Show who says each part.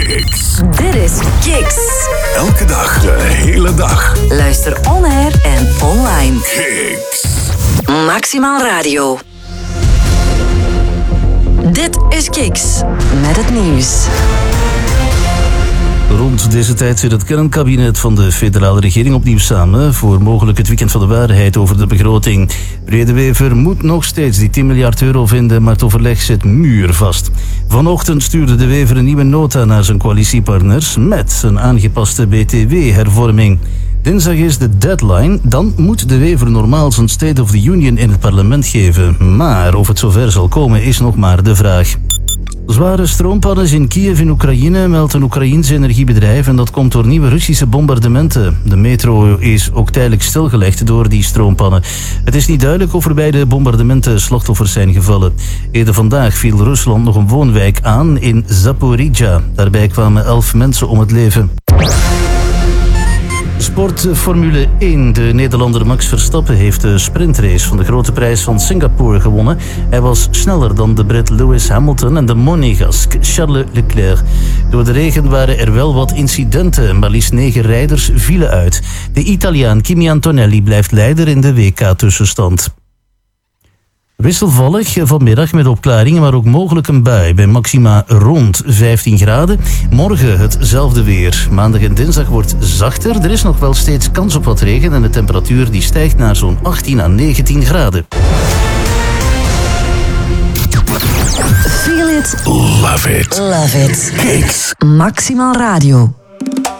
Speaker 1: Kicks.
Speaker 2: Dit is Kicks.
Speaker 1: Elke dag, de hele dag.
Speaker 2: Luister on-air en online.
Speaker 1: Kicks.
Speaker 2: Maximaal Radio. Dit is Kicks. Met het nieuws.
Speaker 3: Rond deze tijd zit het kernkabinet van de federale regering opnieuw samen voor mogelijk het weekend van de waarheid over de begroting. Brede Wever moet nog steeds die 10 miljard euro vinden, maar het overleg zit muurvast. Vanochtend stuurde de Wever een nieuwe nota naar zijn coalitiepartners met een aangepaste BTW-hervorming. Dinsdag is de deadline, dan moet de Wever normaal zijn State of the Union in het parlement geven. Maar of het zover zal komen is nog maar de vraag. Zware stroompannen in Kiev in Oekraïne meldt een Oekraïens energiebedrijf en dat komt door nieuwe Russische bombardementen. De metro is ook tijdelijk stilgelegd door die stroompannen. Het is niet duidelijk of er bij de bombardementen slachtoffers zijn gevallen. Eerder vandaag viel Rusland nog een woonwijk aan in Zaporizhzhia. Daarbij kwamen 11 mensen om het leven. Sport Formule 1. De Nederlander Max Verstappen heeft de sprintrace van de grote prijs van Singapore gewonnen. Hij was sneller dan de Brit Lewis Hamilton en de Monegask Charles Leclerc. Door de regen waren er wel wat incidenten. Maar liefst 9 rijders vielen uit. De Italiaan Kimi Antonelli blijft leider in de WK-tussenstand. Wisselvallig vanmiddag met opklaringen, maar ook mogelijk een bui bij maxima rond 15 graden. Morgen hetzelfde weer. Maandag en dinsdag wordt zachter. Er is nog wel steeds kans op wat regen en de temperatuur die stijgt naar zo'n 18 à 19 graden.
Speaker 2: Feel it.
Speaker 1: Love it.
Speaker 2: Love it.
Speaker 1: Kicks.
Speaker 2: Maximaal Radio.